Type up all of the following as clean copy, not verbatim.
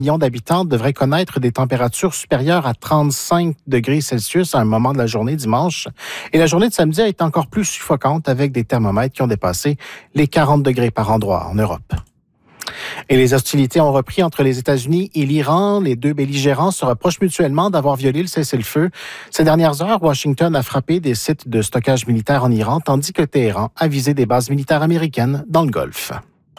millions d'habitants devraient connaître des températures supérieures à 35 degrés Celsius à un moment de la journée dimanche. Et la journée de samedi a été encore plus suffocante avec des thermomètres qui ont dépassé les 40 degrés par endroit en Europe. Et les hostilités ont repris entre les États-Unis et l'Iran. Les deux belligérants se reprochent mutuellement d'avoir violé le cessez-le-feu. Ces dernières heures, Washington a frappé des sites de stockage militaire en Iran, tandis que Téhéran a visé des bases militaires américaines dans le Golfe.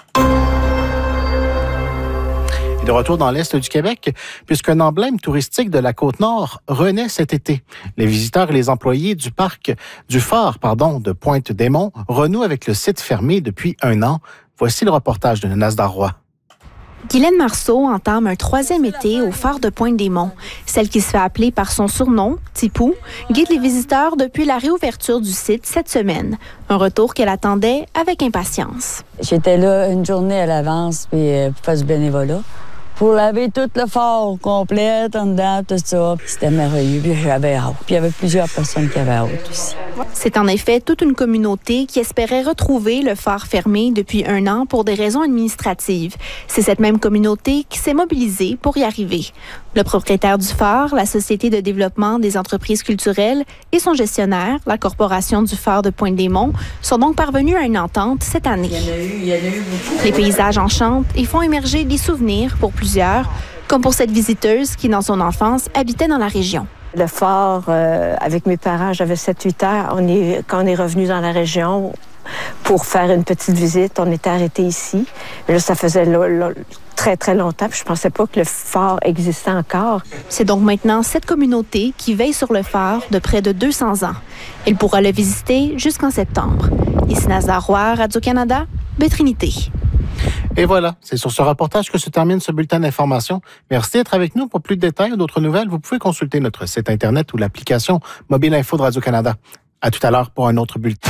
Et de retour dans l'Est du Québec, puisqu'un emblème touristique de la Côte-Nord renaît cet été. Les visiteurs et les employés du phare de Pointe-des-Monts renouent avec le site fermé depuis 1 an. Voici le reportage de Nasdar Roy. Guylaine Marceau entame un 3e été au phare de Pointe-des-Monts. Celle qui se fait appeler par son surnom, Tipou, guide les visiteurs depuis la réouverture du site cette semaine. Un retour qu'elle attendait avec impatience. J'étais là une journée à l'avance pour faire du bénévolat. Pour laver tout le fort complet, en dedans, tout ça. C'était merveilleux, puis j'avais hâte. Puis il y avait plusieurs personnes qui avaient hâte aussi. C'est en effet toute une communauté qui espérait retrouver le phare fermé depuis 1 an pour des raisons administratives. C'est cette même communauté qui s'est mobilisée pour y arriver. Le propriétaire du phare, la Société de développement des entreprises culturelles, et son gestionnaire, la Corporation du phare de Pointe-des-Monts, sont donc parvenus à une entente cette année. Il y en a eu beaucoup. Les paysages enchantent et font émerger des souvenirs pour plusieurs, comme pour cette visiteuse qui, dans son enfance, habitait dans la région. Le phare, avec mes parents, j'avais 7-8 ans. Quand on est revenu dans la région pour faire une petite visite, on était arrêtés ici. Mais là, ça faisait très, très longtemps. Puis je pensais pas que le phare existait encore. C'est donc maintenant cette communauté qui veille sur le phare de près de 200 ans. Elle pourra le visiter jusqu'en septembre. Ici Nasdar Roy, Radio-Canada, Baie-Trinité. Et voilà, c'est sur ce reportage que se termine ce bulletin d'information. Merci d'être avec nous. Pour plus de détails ou d'autres nouvelles, vous pouvez consulter notre site Internet ou l'application Mobile Info de Radio-Canada. À tout à l'heure pour un autre bulletin.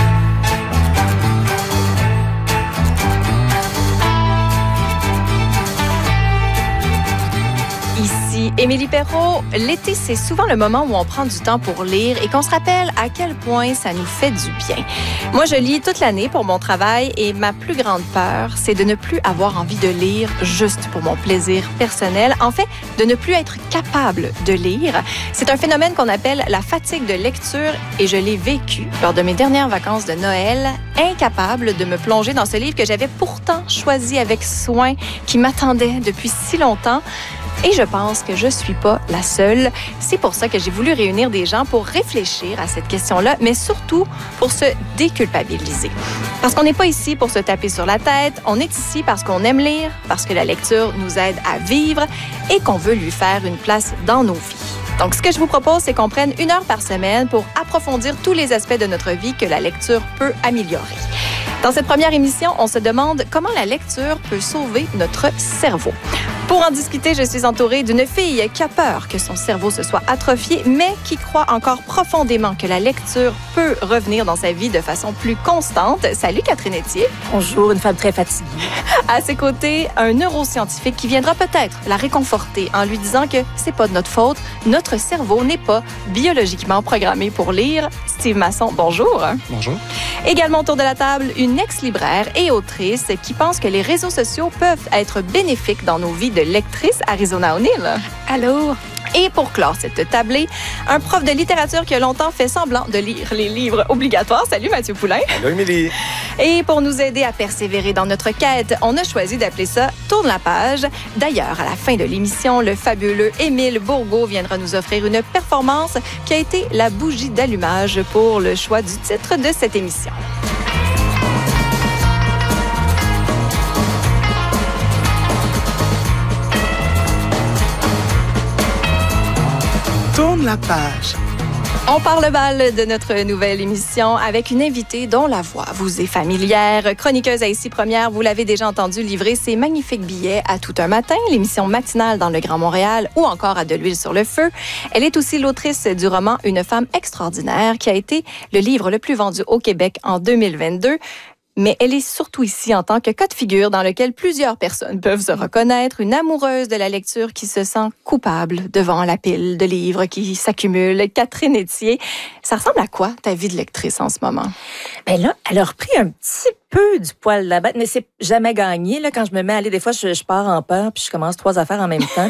Ici Émilie Perrault. L'été, c'est souvent le moment où on prend du temps pour lire et qu'on se rappelle à quel point ça nous fait du bien. Moi, je lis toute l'année pour mon travail et ma plus grande peur, c'est de ne plus avoir envie de lire juste pour mon plaisir personnel. En fait, de ne plus être capable de lire. C'est un phénomène qu'on appelle la fatigue de lecture et je l'ai vécu lors de mes dernières vacances de Noël, incapable de me plonger dans ce livre que j'avais pourtant choisi avec soin, qui m'attendait depuis si longtemps. Et je pense que je suis pas la seule. C'est pour ça que j'ai voulu réunir des gens pour réfléchir à cette question-là, mais surtout pour se déculpabiliser. Parce qu'on n'est pas ici pour se taper sur la tête, on est ici parce qu'on aime lire, parce que la lecture nous aide à vivre et qu'on veut lui faire une place dans nos vies. Donc, ce que je vous propose, c'est qu'on prenne 1 heure par semaine pour approfondir tous les aspects de notre vie que la lecture peut améliorer. Dans cette première émission, on se demande comment la lecture peut sauver notre cerveau. Pour en discuter, je suis entourée d'une fille qui a peur que son cerveau se soit atrophié, mais qui croit encore profondément que la lecture peut revenir dans sa vie de façon plus constante. Salut Catherine Etier. Bonjour, une femme très fatiguée. À ses côtés, un neuroscientifique qui viendra peut-être la réconforter en lui disant que c'est pas de notre faute, notre cerveau n'est pas biologiquement programmé pour lire. Steve Masson, bonjour. Bonjour. Également autour de la table, une ex-libraire et autrice qui pense que les réseaux sociaux peuvent être bénéfiques dans nos vies de lectrices, Arizona O'Neill. Allô? Et pour clore cette tablée, un prof de littérature qui a longtemps fait semblant de lire les livres obligatoires. Salut Mathieu Poulain. Allô Émilie. Et pour nous aider à persévérer dans notre quête, on a choisi d'appeler ça « Tourne la page ». D'ailleurs, à la fin de l'émission, le fabuleux Émile Bourgault viendra nous offrir une performance qui a été la bougie d'allumage pour le choix du titre de cette émission. Tourne la page. On parle bal de notre nouvelle émission avec une invitée dont la voix vous est familière. Chroniqueuse à Ici Première, vous l'avez déjà entendu livrer ses magnifiques billets à Tout un matin, l'émission matinale dans le Grand Montréal ou encore à De l'huile sur le feu. Elle est aussi l'autrice du roman Une femme extraordinaire qui a été le livre le plus vendu au Québec en 2022. Mais elle est surtout ici en tant que cas de figure dans lequel plusieurs personnes peuvent se reconnaître, une amoureuse de la lecture qui se sent coupable devant la pile de livres qui s'accumulent. Catherine Etier, ça ressemble à quoi ta vie de lectrice en ce moment? Ben là, elle a repris un petit peu du poil de la bête, mais c'est jamais gagné. Là, quand je me mets à aller, des fois, je pars en peur puis je commence 3 affaires en même temps.